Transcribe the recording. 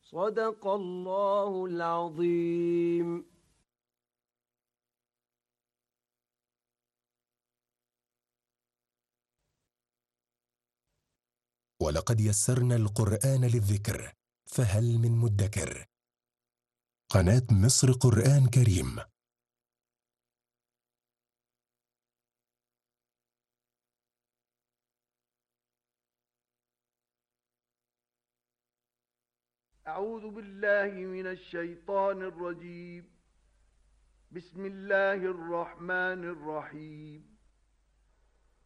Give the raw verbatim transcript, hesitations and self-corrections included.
صدق الله العظيم. ولقد يسرنا القرآن للذكر فهل من مدكر. قناة مصر قرآن كريم. أعوذ بالله من الشيطان الرجيم. بسم الله الرحمن الرحيم.